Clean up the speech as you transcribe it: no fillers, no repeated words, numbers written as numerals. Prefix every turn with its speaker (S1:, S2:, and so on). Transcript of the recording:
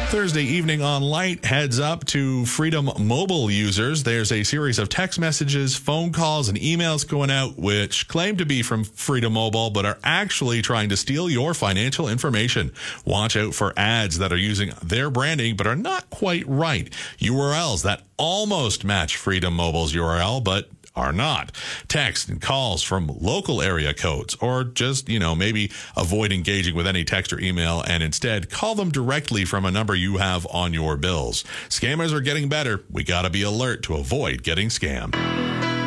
S1: Thursday evening on Light, heads up to Freedom Mobile users. There's a series of text messages, phone calls, and emails going out which claim to be from Freedom Mobile but are actually trying to steal your financial information. Watch out for ads that are using their branding but are not quite right. URLs that almost match Freedom Mobile's URL but are not. Text and calls from local area codes, or just, maybe avoid engaging with any text or email and instead call them directly from a number you have on your bills. Scammers are getting better. We got to be alert to avoid getting scammed.